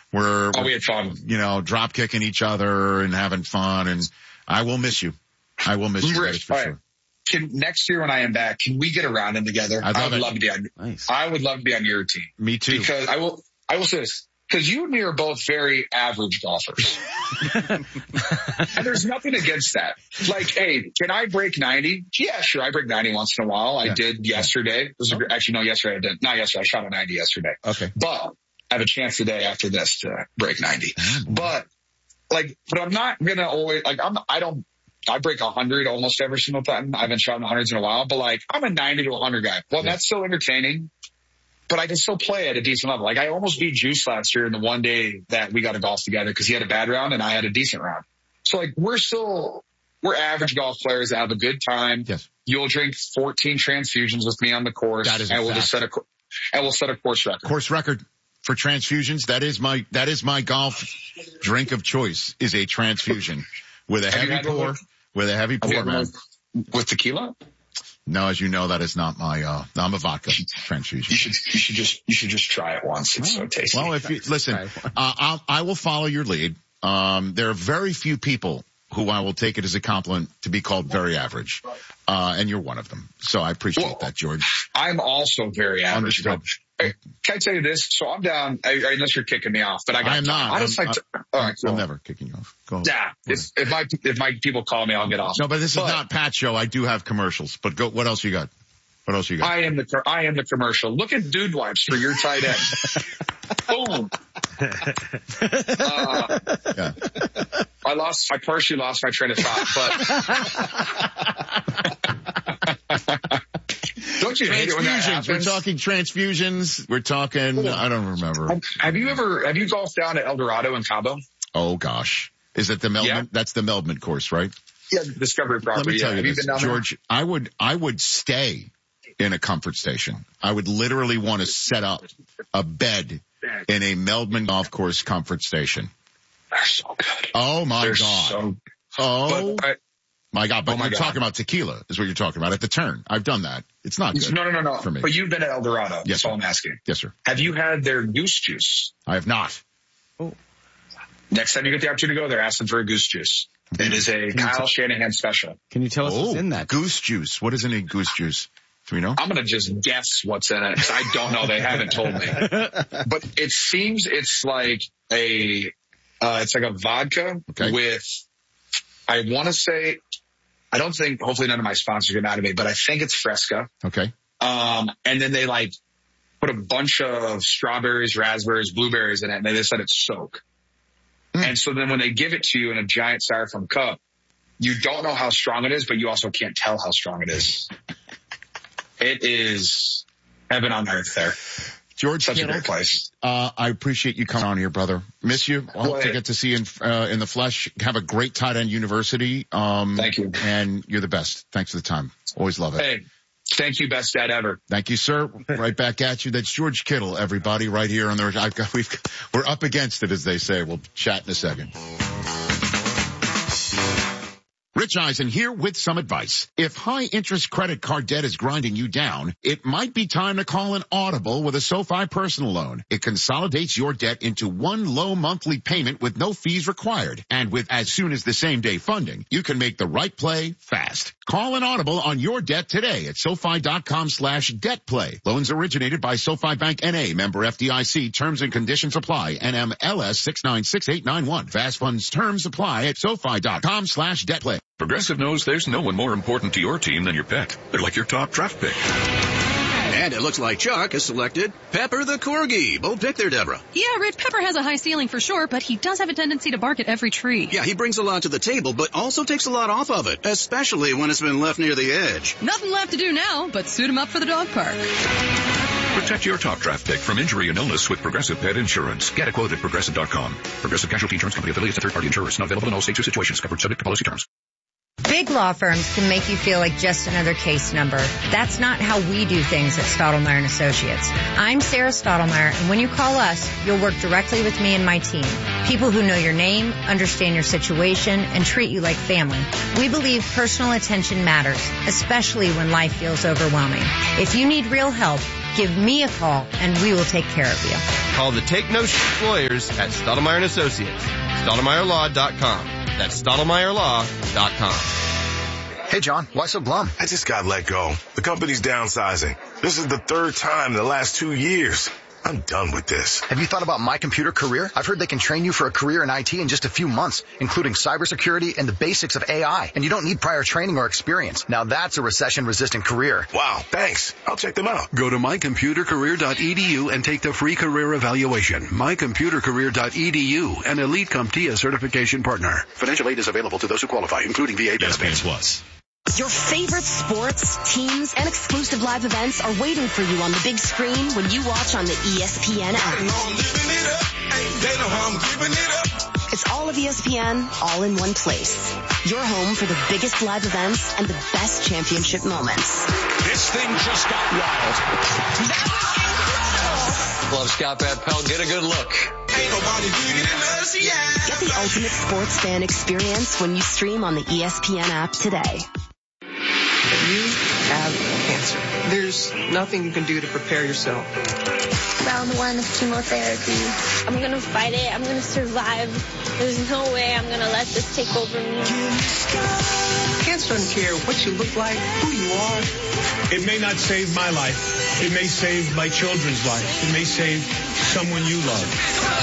we had fun. Drop kicking each other and having fun. And I will miss you. I will miss you, Rich, for sure. Next year when I am back, can we get a round in together? I would love to be on. Nice. I would love to be on your team. Me too. Because I will say this. Because you and me are both very average golfers. And there's nothing against that. Like, hey, can I break 90? Yeah, sure. I break 90 once in a while. I did yesterday. Actually, no, yesterday I didn't. Not yesterday. I shot a 90 yesterday. Okay. But I have a chance today after this to break 90. But I'm not going to always, I break 100 almost every single time. I haven't shot in the hundreds in a while, but I'm a 90 to 100 guy. Well, that's still entertaining. But I can still play at a decent level. I almost beat Juice last year in the one day that we got to golf together because he had a bad round and I had a decent round. So we're average golf players that have a good time. Yes. You'll drink 14 transfusions with me on the course. That is and we'll just set a course record. Course record for transfusions. That is my golf drink of choice is a transfusion with a heavy pour, man. With tequila? No, as you know, that is not my, I'm a vodka transfusion. You should just try it once. It's so tasty. Well, if you, listen, I will follow your lead. There are very few people who I will take it as a compliment to be called very average. And you're one of them. So I appreciate that, George. I'm also very average. Can I tell you this? So I'm down, unless you're kicking me off, but I am not. All right, cool. I'm never kicking you off. Go on. Yeah. If my people call me, I'll get off. No, but this is not Pat's show. I do have commercials, but go, what else you got? I am the commercial. Look at Dude Wipes for your tight end. Boom. I partially lost my train of thought, but don't you hate it when that happens? We're talking transfusions. We're talking, I don't remember. Have you golfed down at El Dorado in Cabo? Oh gosh. Is it the Meldman? Yeah. That's the Meldman course, right? Yeah, Discovery property. Let me tell you this, been down George, there? I would stay in a comfort station. I would literally want to set up a bed in a Meldman golf course comfort station. They're so good. Oh my God. My God. But you're talking about tequila is what you're talking about at the turn. I've done that. It's not good. No. For me. But you've been to El Dorado. Yes, that's all I'm asking. Yes, sir. Have you had their goose juice? I have not. Oh. Next time you get the opportunity to go, they're asking for a goose juice. It is a Kyle Shanahan special. Can you tell us what's in that? Goose juice. What is in a goose juice? Do we know? I'm going to just guess what's in it because I don't know. They haven't told me. But it seems it's like it's like a vodka with, I want to say, I don't think, hopefully none of my sponsors get mad at me, but I think it's Fresca. Okay. And then they put a bunch of strawberries, raspberries, blueberries in it, and they said it's soak. And so then when they give it to you in a giant styrofoam cup, you don't know how strong it is, but you also can't tell how strong it is. It is heaven on earth there. George, such a great place. I appreciate you coming on here, brother. Miss you. I hope to get to see you in the flesh. Have a great tight end university. Thank you. And you're the best. Thanks for the time. Always love it. Hey, thank you, best dad ever. Thank you, sir. Right back at you. That's George Kittle, everybody, right here on the. We're up against it, as they say. We'll chat in a second. Rich Eisen here with some advice. If high-interest credit card debt is grinding you down, it might be time to call an Audible with a SoFi personal loan. It consolidates your debt into one low monthly payment with no fees required. And with as soon as the same-day funding, you can make the right play fast. Call an Audible on your debt today at SoFi.com/debtplay. Loans originated by SoFi Bank N.A., member FDIC. Terms and conditions apply. NMLS 696891. Fast funds terms apply at SoFi.com/debtplay. Progressive knows there's no one more important to your team than your pet. They're like your top draft pick. And it looks like Chuck has selected Pepper the Corgi. Bold pick there, Deborah. Yeah, Rich, Pepper has a high ceiling for sure, but he does have a tendency to bark at every tree. Yeah, he brings a lot to the table, but also takes a lot off of it, especially when it's been left near the edge. Nothing left to do now but suit him up for the dog park. Protect your top draft pick from injury and illness with Progressive Pet Insurance. Get a quote at Progressive.com. Progressive Casualty Insurance Company affiliates and third-party insurers. Not available in all states or situations. Covered subject to policy terms. Big law firms can make you feel like just another case number. That's not how we do things at Stottlemyre & Associates. I'm Sarah Stottlemyre, and when you call us, you'll work directly with me and my team. People who know your name, understand your situation, and treat you like family. We believe personal attention matters, especially when life feels overwhelming. If you need real help, give me a call, and we will take care of you. Call the Take No Shit lawyers at Stottlemyre & Associates. StottlemyreLaw.com. That's StottlemyreLaw.com. Hey, John, why so glum? I just got let go. The company's downsizing. This is the third time in the last 2 years. I'm done with this. Have you thought about My Computer Career? I've heard they can train you for a career in IT in just a few months, including cybersecurity and the basics of AI. And you don't need prior training or experience. Now that's a recession-resistant career. Wow, thanks. I'll check them out. Go to mycomputercareer.edu and take the free career evaluation. mycomputercareer.edu, an Elite CompTIA certification partner. Financial aid is available to those who qualify, including VA benefits. Plus. Your favorite sports, teams, and exclusive live events are waiting for you on the big screen when you watch on the ESPN app. It's all of ESPN, all in one place. Your home for the biggest live events and the best championship moments. This thing just got wild. Love Scott Van Pelt. Get a good look. Ain't nobody bigger than us, yeah. Get the ultimate sports fan experience when you stream on the ESPN app today. You have cancer. There's nothing you can do to prepare yourself. Round 1 of chemotherapy. I'm going to fight it. I'm going to survive. There's no way I'm going to let this take over me. Cancer doesn't care what you look like, who you are. It may not save my life. It may save my children's life. It may save someone you love.